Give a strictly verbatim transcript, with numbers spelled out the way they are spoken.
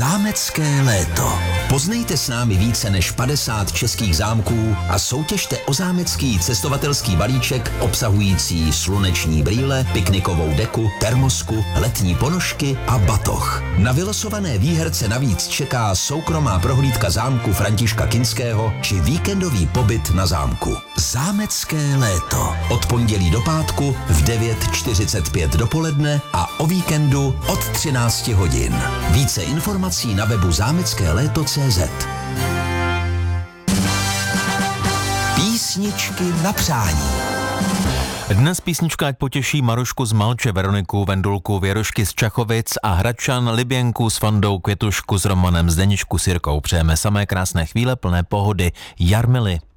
Zámecké léto. Poznejte s námi více než padesát českých zámků a soutěžte o zámecký cestovatelský balíček obsahující sluneční brýle, piknikovou deku, termosku, letní ponožky a batoh. Na vylosované výherce navíc čeká soukromá prohlídka zámku Františka Kinského či víkendový pobyt na zámku. Zámecké léto. Od pondělí do pátku v devět čtyřicet pět dopoledne a o víkendu od třinácti hodin. Více informací na webu zámecké léto tečka cé zet. Písničky na přání. Dnes písnička ať potěší Marušku z Malče, Veroniku Vendulku, Věrošky z Čachovic a Hradčan, Liběnku s Fandou, Květušku s Romanem, Zdeničku s Jirkou. Přejeme samé krásné chvíle plné pohody. Jarmily.